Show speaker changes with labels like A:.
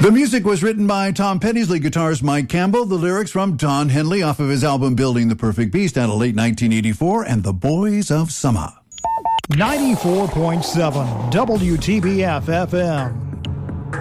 A: The music was written by Tom Pettiesley, guitarist Mike Campbell. The lyrics from Don Henley off of his album Building the Perfect Beast out of late 1984, and The Boys of Summer.
B: 94.7 WTBF FM.